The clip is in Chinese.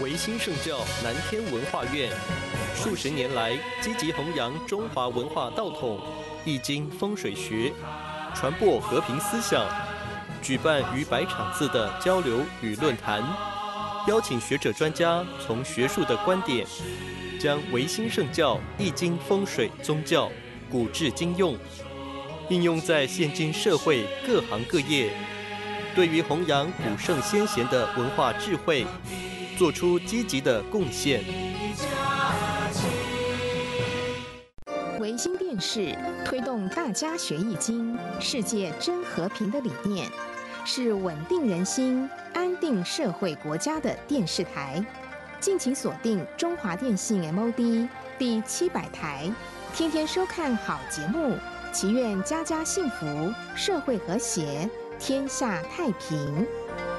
维新圣教南天文化院数十年来积极弘扬中华文化道统、易经风水学，传播和平思想，举办逾100场次的交流与论坛，邀请学者专家从学术的观点，将维新圣教易经风水宗教古至今用，应用在现今社会各行各业，对于弘扬古圣先贤的文化智慧，做出积极的贡献。 维新电视推动大家学易经、世界真和平的理念，是稳定人心、安定社会国家的电视台。敬请锁定中华电信 MOD 第700台，天天收看好节目，祈愿家家幸福，社会和谐，天下太平。